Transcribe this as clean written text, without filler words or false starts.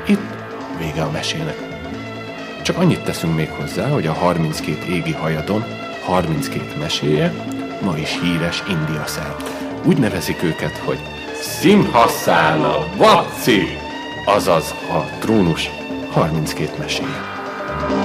Itt vége a mesének. Csak annyit teszünk még hozzá, hogy a 32 égi hajadon 32 meséje ma is híres India szerte. Úgy nevezik őket, hogy Szimhaszána Vaci, azaz a trónus 32 meséje.